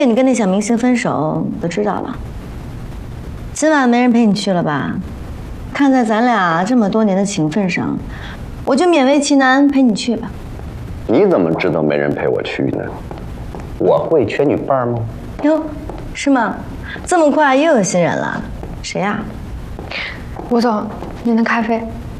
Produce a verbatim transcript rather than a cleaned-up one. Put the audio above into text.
你跟那小明星分手，都知道了。今晚没人陪你去了吧？看在咱俩这么多年的情分上，我就勉为其难陪你去吧。 你怎么知道没人陪我去呢？我会缺女伴吗？ 哟，是吗？这么快又有新人了？谁呀？ 吴总，您的咖啡。